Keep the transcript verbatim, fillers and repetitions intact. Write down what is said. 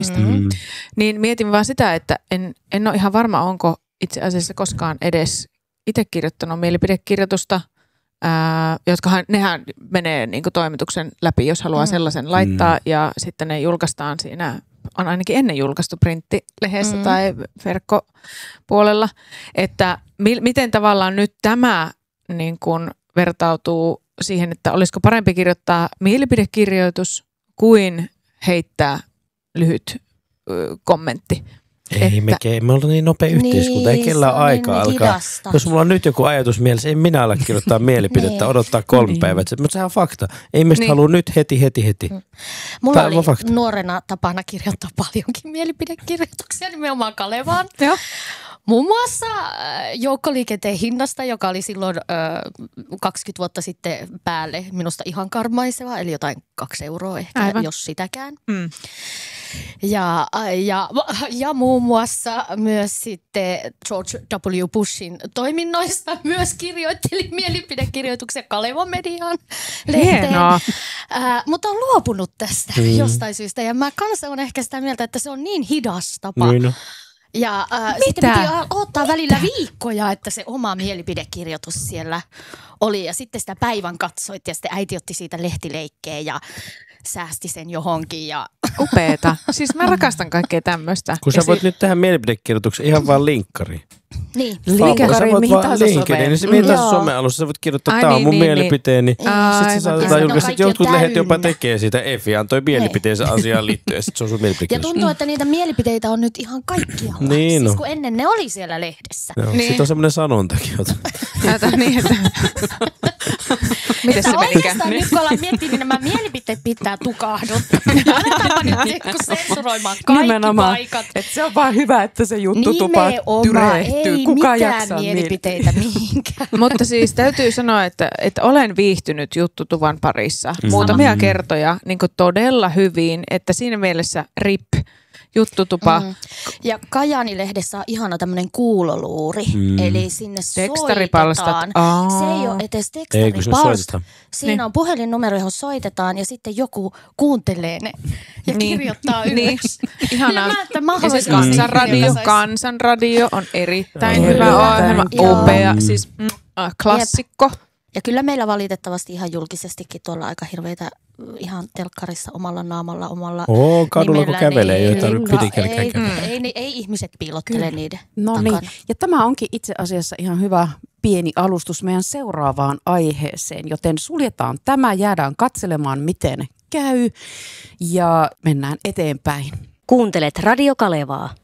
kirjoittamista. Mm. Niin mietin vaan sitä, että en, en ole ihan varma, onko itse asiassa koskaan edes itse kirjoittanut mielipidekirjoitusta, ää, jotka nehän menee niin kuin toimituksen läpi, jos haluaa mm. sellaisen laittaa, mm. ja sitten ne julkaistaan siinä, on ainakin ennen julkaistu printtilehdessä mm. tai verkkopuolella, että mi- miten tavallaan nyt tämä niin kuin vertautuu siihen, että olisiko parempi kirjoittaa mielipidekirjoitus kuin heittää lyhyt ö, kommentti. Ei että... me, me ollaan niin nopea yhteiskunta, niin, ei kellään aikaa niin alkaa. Hidasta. Jos mulla on nyt joku ajatus mielessä, ei minä ala kirjoittaa mielipidettä, odottaa kolme niin. päivää. Mutta sehän on fakta. Ei meistä niin. halua nyt heti, heti, heti. Mulla Tämä oli fakta. Nuorena tapana kirjoittaa paljonkin mielipidekirjoituksia nimenomaan Kalevaan. Joo. Muun muassa joukkoliikenteen hinnasta, joka oli silloin ö, kaksikymmentä vuotta sitten päälle minusta ihan karmaiseva, eli jotain kaksi euroa ehkä, Aivan. jos sitäkään. Mm. Ja, ja, ja muun muassa myös sitten George W. Bushin toiminnoista myös kirjoitteli mielipidekirjoituksia Kalevan mediaan lehteen. Äh, mutta on luopunut tästä mm. jostain syystä ja mä kanssa on ehkä sitä mieltä, että se on niin hidas tapa. Niin. Ja äh, sitten piti odottaa välillä viikkoja, että se oma mielipidekirjoitus siellä oli ja sitten sitä päivän katsoit ja sitten äiti otti siitä lehtileikkeen ja säästi sen johonkin. Ja... Upeeta. Siis mä rakastan kaikkea tämmöistä. Kun sä voit si- nyt tehdä mielipidekirjoituksen ihan vaan linkkari. Niin. Linkkari, mihin tahansa someen. Niin se mihin tahansa somealussa sä voit kirjoittaa, että tämä on mun niin, mielipiteeni. Niin. Sitten se saatetaan julkaista. Sitten jotkut lehdet jopa tekee siitä. Efi antoi mielipiteensä asiaan liittyen ja sitten se on sun mielipidekirjoitus. Ja tuntuu, että niitä mielipiteitä on nyt ihan kaikkialla. Niin siis kun ennen ne oli siellä lehdessä. Joo, niin. Sitten on semmoinen sanontakin. Tätä niin, että... Miten se menikään? Nyt kun ollaan miettinyt, niin nämä mielipiteet pitää tukahduttaa. Aletaanpa nyt sensuroimaan kaikki Nimenomaan. Paikat. Että se on vaan hyvä, että se juttutupa tyrehtyy. Ei Kuka mitään mielipiteitä mihinkään. Mutta siis täytyy sanoa, että, että olen viihtynyt juttutuvan parissa mm. muutamia kertoja niin kuin todella hyvin, että siinä mielessä rip. Juttutupa. Mm. Ja Kajaani-lehdessä on ihana tämmöinen kuuloluuri, mm. eli sinne soitetaan. Aa. Se ei ole edes tekstaripalsta. Siinä niin. on puhelinnumero, johon soitetaan ja sitten joku kuuntelee ne ja niin. kirjoittaa ylös. Niin. Ihanaa. Ja siis kansanradio, kansanradio on erittäin mm. hyvä ohjelma, upea, siis mm, äh, klassikko. Jep. Ja kyllä meillä valitettavasti ihan julkisestikin tuolla aika hirveitä ihan telkkarissa omalla naamalla, omalla Oo, kadulla kun kävelee, niin, ei tarvitse pitikälläkään ei, kävelee. Ei, ei, ei ihmiset piilottele kyllä. niiden No takana. niin, ja tämä onkin itse asiassa ihan hyvä pieni alustus meidän seuraavaan aiheeseen, joten suljetaan tämä, jäädään katselemaan miten käy ja mennään eteenpäin. Kuuntelet Radio Kalevaa.